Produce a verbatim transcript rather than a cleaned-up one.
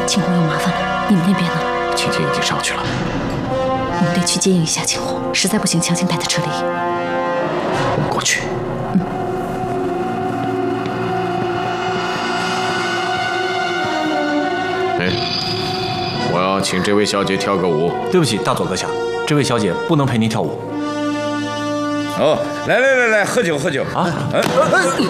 庆红有麻烦了，你们那边呢？ 青青已经上去了， 我们得去接应一下庆红，实在不行强行带她撤离。 我们过去。 嗯。 哎，我要请这位小姐跳个舞。 对不起，大佐阁下，这位小姐不能陪您跳舞。 哦，来来来来，喝酒喝酒啊！ 嗯。